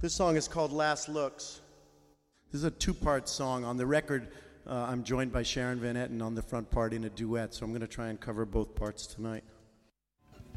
This song is called Last Looks. This is a two-part song. On the record, I'm joined by Sharon Van Etten on the front part in a duet, so I'm going to try and cover both parts tonight.